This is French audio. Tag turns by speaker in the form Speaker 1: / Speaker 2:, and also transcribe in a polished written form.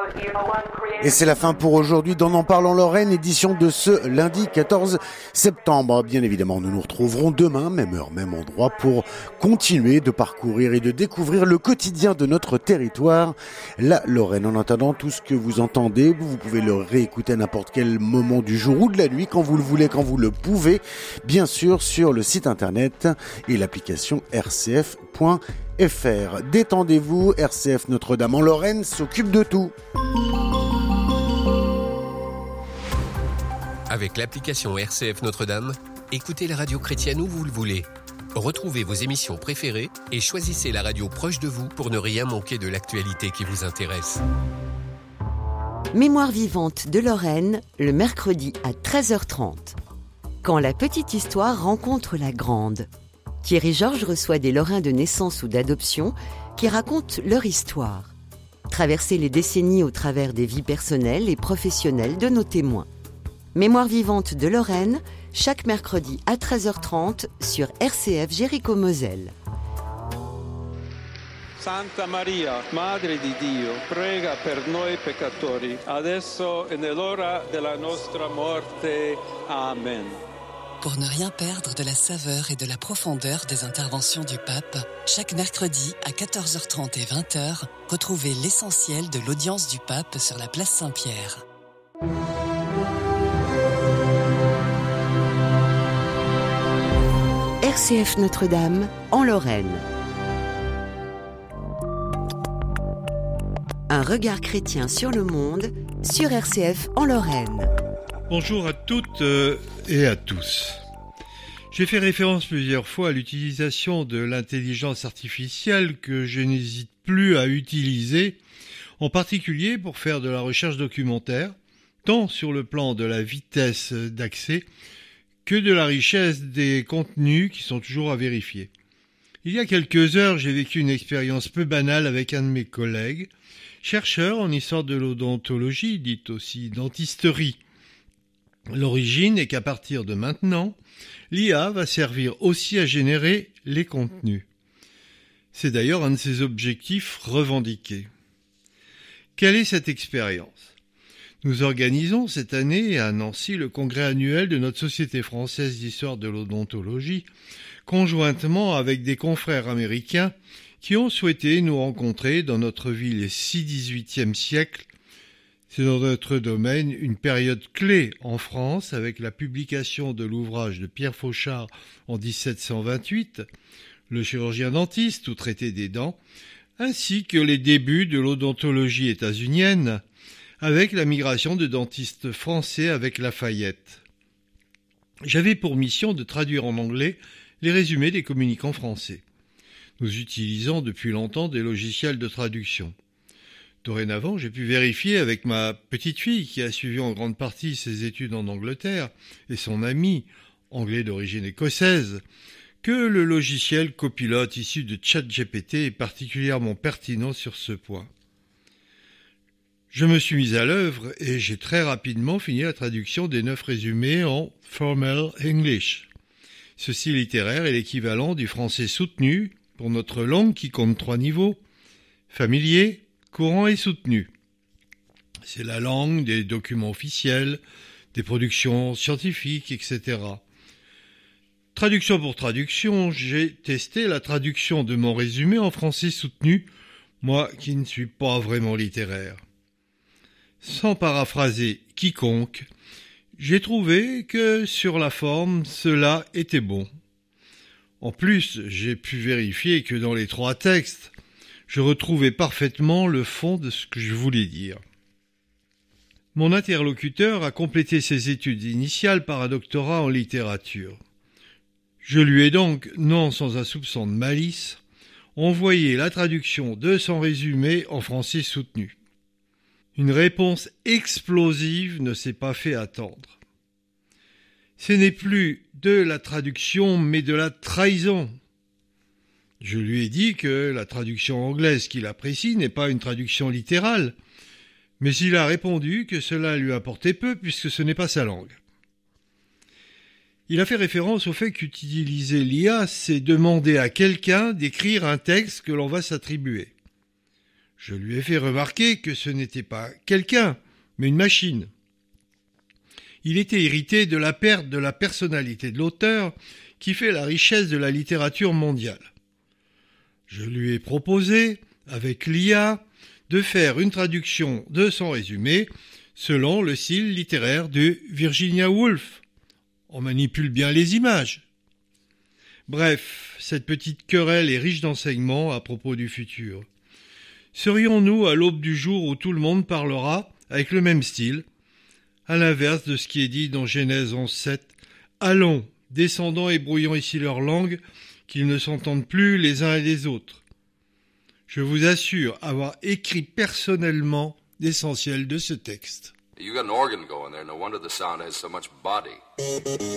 Speaker 1: Et c'est la fin pour aujourd'hui d'On en parle en Lorraine, édition de ce lundi 14 septembre. Bien évidemment, nous nous retrouverons demain, même heure, même endroit, pour continuer de parcourir et de découvrir le quotidien de notre territoire, la Lorraine. En attendant, tout ce que vous entendez, vous pouvez le réécouter à n'importe quel moment du jour ou de la nuit, quand vous le voulez, quand vous le pouvez, bien sûr, sur le site internet et l'application rcf.fr. Détendez-vous, RCF Notre-Dame en Lorraine s'occupe de tout.
Speaker 2: Avec l'application RCF Notre-Dame, écoutez la radio chrétienne où vous le voulez. Retrouvez vos émissions préférées et choisissez la radio proche de vous pour ne rien manquer de l'actualité qui vous intéresse.
Speaker 3: Mémoire vivante de Lorraine, le mercredi à 13h30. Quand la petite histoire rencontre la grande. Thierry Georges reçoit des Lorrains de naissance ou d'adoption qui racontent leur histoire. Traverser les décennies au travers des vies personnelles et professionnelles de nos témoins. Mémoire vivante de Lorraine, chaque mercredi à 13h30 sur RCF Jéricho-Moselle.
Speaker 4: Santa Maria, Madre di Dio, prega per noi peccatori, adesso e nell'ora della nostra morte. Amen.
Speaker 5: Pour ne rien perdre de la saveur et de la profondeur des interventions du pape, chaque mercredi à 14h30 et 20h, retrouvez l'essentiel de l'audience du pape sur la place Saint-Pierre.
Speaker 3: RCF Notre-Dame, en Lorraine. Un regard chrétien sur le monde, sur RCF en Lorraine.
Speaker 6: Bonjour à toutes et à tous. J'ai fait référence plusieurs fois à l'utilisation de l'intelligence artificielle que je n'hésite plus à utiliser, en particulier pour faire de la recherche documentaire, tant sur le plan de la vitesse d'accès que de la richesse des contenus qui sont toujours à vérifier. Il y a quelques heures, j'ai vécu une expérience peu banale avec un de mes collègues, chercheur en histoire de l'odontologie, dite aussi dentisterie. L'origine est qu'à partir de maintenant, l'IA va servir aussi à générer les contenus. C'est d'ailleurs un de ses objectifs revendiqués. Quelle est cette expérience ? Nous organisons cette année à Nancy le congrès annuel de notre Société française d'histoire de l'odontologie, conjointement avec des confrères américains qui ont souhaité nous rencontrer dans notre ville si XVIIIe siècle. C'est dans notre domaine une période clé en France avec la publication de l'ouvrage de Pierre Fauchard en 1728, Le chirurgien dentiste ou traité des dents, ainsi que les débuts de l'odontologie états-unienne, avec la migration de dentistes français avec Lafayette. J'avais pour mission de traduire en anglais les résumés des communicants français. Nous utilisons depuis longtemps des logiciels de traduction. Dorénavant, j'ai pu vérifier avec ma petite fille qui a suivi en grande partie ses études en Angleterre et son ami, anglais d'origine écossaise, que le logiciel copilote issu de ChatGPT est particulièrement pertinent sur ce point. Je me suis mis à l'œuvre et j'ai très rapidement fini la traduction des 9 résumés en Formal English. Ce style littéraire est l'équivalent du français soutenu pour notre langue qui compte 3 niveaux, familier, courant et soutenu. C'est la langue des documents officiels, des productions scientifiques, etc. Traduction pour traduction, j'ai testé la traduction de mon résumé en français soutenu, moi qui ne suis pas vraiment littéraire. Sans paraphraser quiconque, j'ai trouvé que sur la forme, cela était bon. En plus, j'ai pu vérifier que dans les 3 textes, je retrouvais parfaitement le fond de ce que je voulais dire. Mon interlocuteur a complété ses études initiales par un doctorat en littérature. Je lui ai donc, non sans un soupçon de malice, envoyé la traduction de son résumé en français soutenu. Une réponse explosive ne s'est pas fait attendre. Ce n'est plus de la traduction, mais de la trahison. Je lui ai dit que la traduction anglaise qu'il apprécie n'est pas une traduction littérale, mais il a répondu que cela lui importait peu puisque ce n'est pas sa langue. Il a fait référence au fait qu'utiliser l'IA, c'est demander à quelqu'un d'écrire un texte que l'on va s'attribuer. Je lui ai fait remarquer que ce n'était pas quelqu'un, mais une machine. Il était irrité de la perte de la personnalité de l'auteur qui fait la richesse de la littérature mondiale. Je lui ai proposé, avec l'IA, de faire une traduction de son résumé selon le style littéraire de Virginia Woolf. On manipule bien les images. Bref, cette petite querelle est riche d'enseignements à propos du futur. Serions-nous à l'aube du jour où tout le monde parlera avec le même style, à l'inverse de ce qui est dit dans Genèse 11.7 « Allons, descendons et brouillons ici leur langue, qu'ils ne s'entendent plus les uns et les autres. » Je vous assure avoir écrit personnellement l'essentiel de ce texte.
Speaker 7: You got an organ going there, no wonder the sound has so much body.